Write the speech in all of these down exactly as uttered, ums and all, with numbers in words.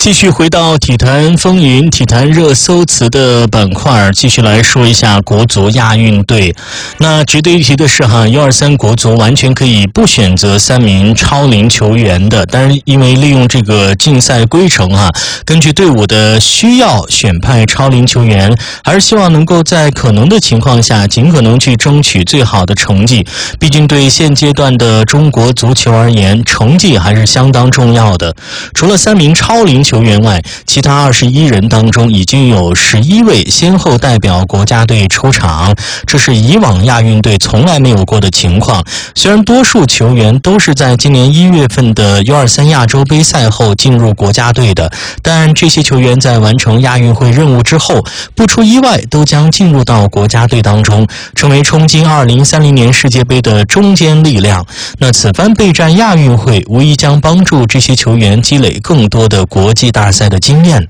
继续回到体坛风云、体坛热搜词的板块，继续来说一下国足亚运队。那值得一提的是哈 ，U 二三 国足完全可以不选择三名超龄球员的，但是因为利用这个竞赛规程哈，根据队伍的需要选派超龄球员，还是希望能够在可能的情况下，尽可能去争取最好的成绩。毕竟对现阶段的中国足球而言，成绩还是相当重要的。除了三名超龄球员外，其他二十一人当中已经有十一位先后代表国家队出场，这是以往亚运队从来没有过的情况。虽然多数球员都是在今年一月份的 U 二三 亚洲杯赛后进入国家队的，但这些球员在完成亚运会任务之后，不出意外都将进入到国家队当中，成为冲击二零三零年世界杯的中坚力量。那此番备战亚运会，无疑将帮助这些球员积累更多的国际大赛的经验。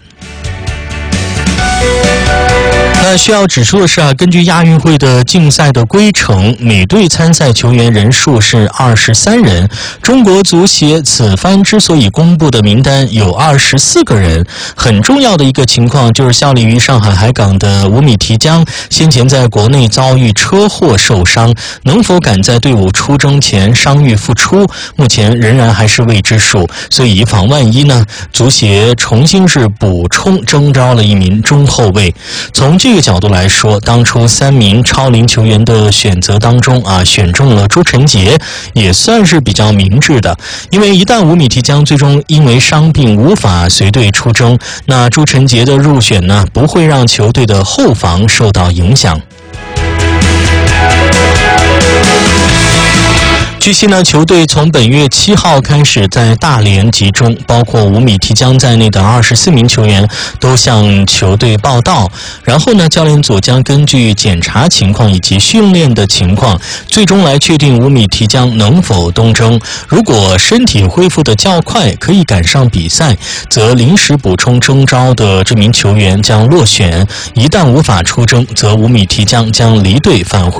那需要指出的是啊，根据亚运会的竞赛的规程，每队参赛球员人数是二十三人。中国足协此番之所以公布的名单有二十四个人，很重要的一个情况就是效力于上海海港的吴米提江先前在国内遭遇车祸受伤，能否赶在队伍出征前伤愈复出，目前仍然还是未知数。所以以防万一呢，足协重新是补充征召了一名中后卫。从这个角度来说，当初三名超龄球员的选择当中啊，选中了朱晨杰，也算是比较明智的。因为一旦吴米提江最终因为伤病无法随队出征，那朱晨杰的入选呢，不会让球队的后防受到影响。据悉呢，球队从本月七号开始在大连集中，包括吴米提江在内的二十四名球员都向球队报到。然后呢，教练组将根据检查情况以及训练的情况，最终来确定吴米提江能否东征。如果身体恢复的较快，可以赶上比赛，则临时补充征召的这名球员将落选；一旦无法出征，则吴米提江将离队返回